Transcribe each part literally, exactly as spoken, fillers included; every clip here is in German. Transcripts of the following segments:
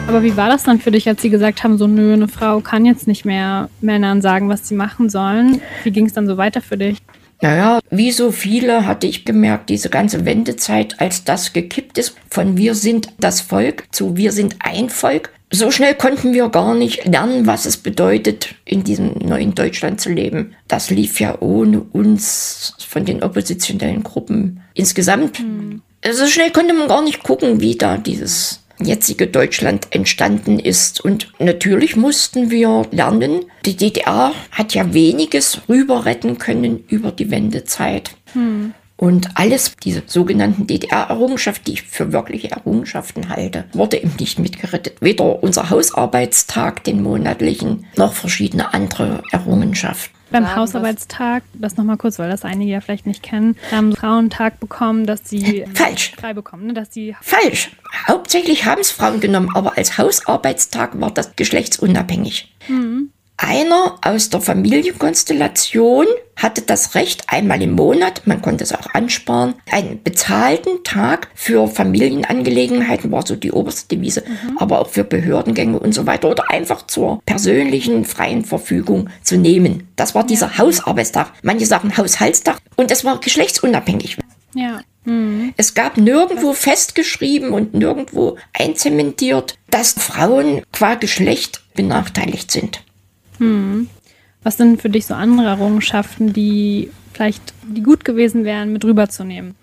Aber wie war das dann für dich, als sie gesagt haben, so nö, eine Frau kann jetzt nicht mehr Männern sagen, was sie machen sollen? Wie ging es dann so weiter für dich? Naja, wie so viele hatte ich gemerkt, diese ganze Wendezeit, als das gekippt ist, von wir sind das Volk zu wir sind ein Volk. So schnell konnten wir gar nicht lernen, was es bedeutet, in diesem neuen Deutschland zu leben. Das lief ja ohne uns von den oppositionellen Gruppen insgesamt. Hm. So schnell konnte man gar nicht gucken, wie da dieses jetzige Deutschland entstanden ist. Und natürlich mussten wir lernen, die D D R hat ja weniges rüber retten können über die Wendezeit. Hm. Und alles, diese sogenannten D D R-Errungenschaften, die ich für wirkliche Errungenschaften halte, wurde eben nicht mitgerettet. Weder unser Hausarbeitstag, den monatlichen, noch verschiedene andere Errungenschaften. Beim sagen, Hausarbeitstag, das nochmal kurz, weil das einige ja vielleicht nicht kennen, haben Frauentag bekommen, dass sie Falsch. frei bekommen. Ne? Dass sie Falsch. Hauptsächlich haben es Frauen genommen, aber als Hausarbeitstag war das geschlechtsunabhängig. Mhm. Einer aus der Familienkonstellation hatte das Recht, einmal im Monat, man konnte es auch ansparen, einen bezahlten Tag für Familienangelegenheiten, war so die oberste Devise, mhm. aber auch für Behördengänge und so weiter oder einfach zur persönlichen freien Verfügung zu nehmen. Das war dieser ja. Hausarbeitstag. Manche sagen Haushaltstag und es war geschlechtsunabhängig. Ja. Mhm. Es gab nirgendwo festgeschrieben und nirgendwo einzementiert, dass Frauen qua Geschlecht benachteiligt sind. Hm. Was sind für dich so andere Errungenschaften, die vielleicht die gut gewesen wären, mit rüberzunehmen?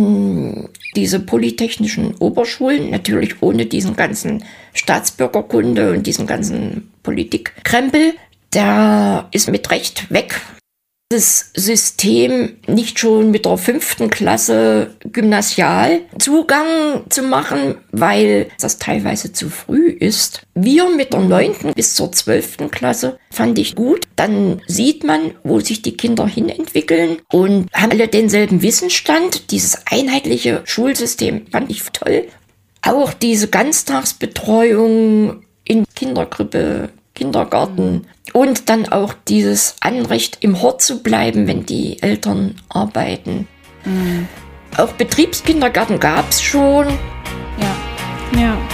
Diese polytechnischen Oberschulen, natürlich ohne diesen ganzen Staatsbürgerkunde und diesen ganzen Politikkrempel, der ist mit Recht weg. Das System nicht schon mit der fünften Klasse Gymnasial Zugang zu machen, weil das teilweise zu früh ist. Wir mit der neunten bis zur zwölften Klasse fand ich gut. Dann sieht man, wo sich die Kinder hinentwickeln und haben alle denselben Wissensstand. Dieses einheitliche Schulsystem fand ich toll. Auch diese Ganztagsbetreuung in Kinderkrippe, Kindergarten und dann auch dieses Anrecht, im Hort zu bleiben, wenn die Eltern arbeiten. Mhm. Auch Betriebskindergarten gab es schon. Ja, ja.